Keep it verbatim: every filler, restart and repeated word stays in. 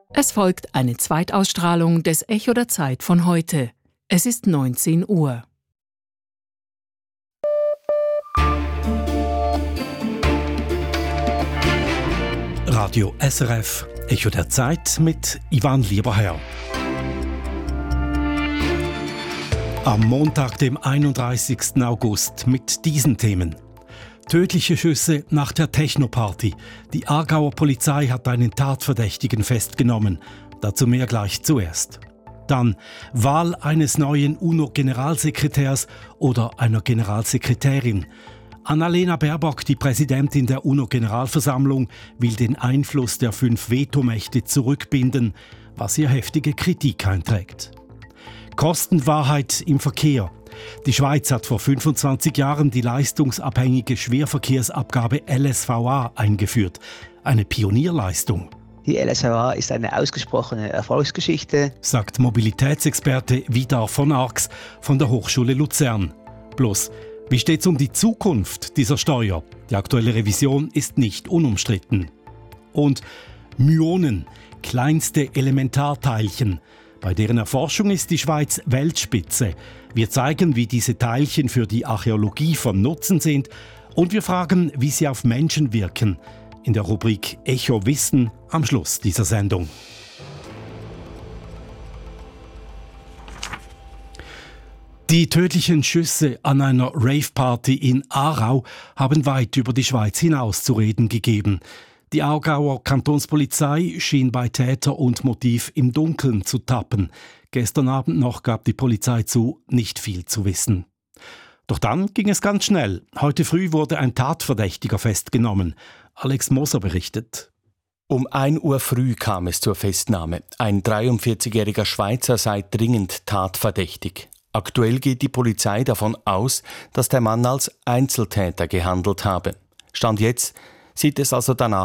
Es folgt eine Zweitausstrahlung des Echo der Zeit von heute. Es ist neunzehn Uhr. Radio S R F, Echo der Zeit mit Ivan Lieberherr. Am Montag, dem einunddreißigsten August, mit diesen Themen. Tödliche Schüsse nach der Techno-Party. Die Aargauer Polizei hat einen Tatverdächtigen festgenommen. Dazu mehr gleich zuerst. Dann Wahl eines neuen UNO-Generalsekretärs oder einer Generalsekretärin. Annalena Baerbock, die Präsidentin der UNO-Generalversammlung, will den Einfluss der fünf Vetomächte zurückbinden, was ihr heftige Kritik einträgt. Kostenwahrheit im Verkehr. Die Schweiz hat vor fünfundzwanzig Jahren die leistungsabhängige Schwerverkehrsabgabe L S V A eingeführt. Eine Pionierleistung. Die L S V A ist eine ausgesprochene Erfolgsgeschichte, sagt Mobilitätsexperte Vidar von Arx von der Hochschule Luzern. Bloß, wie steht's um die Zukunft dieser Steuer? Die aktuelle Revision ist nicht unumstritten. Und Myonen, kleinste Elementarteilchen. Bei deren Erforschung ist die Schweiz Weltspitze. Wir zeigen, wie diese Teilchen für die Archäologie von Nutzen sind und wir fragen, wie sie auf Menschen wirken. In der Rubrik Echo Wissen am Schluss dieser Sendung. Die tödlichen Schüsse an einer Rave-Party in Aarau haben weit über die Schweiz hinaus zu reden gegeben. Die Aargauer Kantonspolizei schien bei Täter und Motiv im Dunkeln zu tappen. Gestern Abend noch gab die Polizei zu, nicht viel zu wissen. Doch dann ging es ganz schnell. Heute früh wurde ein Tatverdächtiger festgenommen. Alex Moser berichtet. Um ein Uhr früh kam es zur Festnahme. Ein dreiundvierzigjähriger Schweizer sei dringend tatverdächtig. Aktuell geht die Polizei davon aus, dass der Mann als Einzeltäter gehandelt habe. Stand jetzt sieht es also danach